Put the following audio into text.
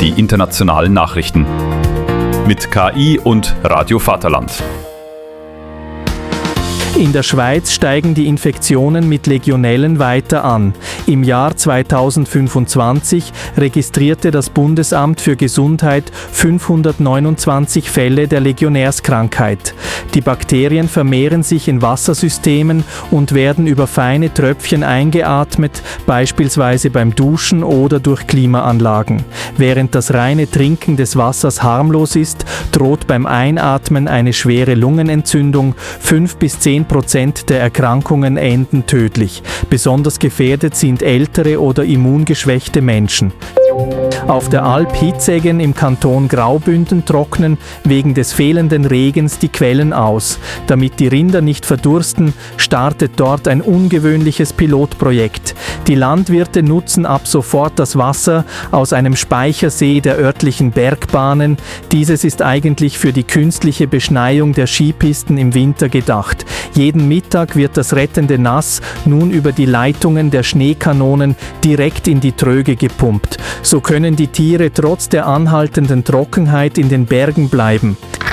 die internationalen Nachrichten. Mit KI und Radio Vaterland. In der Schweiz steigen die Infektionen mit Legionellen weiter an. Im Jahr 2025 registrierte das Bundesamt für Gesundheit 529 Fälle der Legionärskrankheit. Die Bakterien vermehren sich in Wassersystemen und werden über feine Tröpfchen eingeatmet, beispielsweise beim Duschen oder durch Klimaanlagen. Während das reine Trinken des Wassers harmlos ist, droht beim Einatmen eine schwere Lungenentzündung. 5-10% der Erkrankungen enden tödlich. Besonders gefährdet sind ältere oder immungeschwächte Menschen. Auf der Alp Hitzeggen im Kanton Graubünden trocknen wegen des fehlenden Regens die Quellen aus. Damit die Rinder nicht verdursten, startet dort ein ungewöhnliches Pilotprojekt. Die Landwirte nutzen ab sofort das Wasser aus einem Speichersee der örtlichen Bergbahnen. Dieses ist eigentlich für die künstliche Beschneiung der Skipisten im Winter gedacht. Jeden Mittag wird das rettende Nass nun über die Leitungen der Schneekanonen direkt in die Tröge gepumpt. So können die Tiere trotz der anhaltenden Trockenheit in den Bergen bleiben.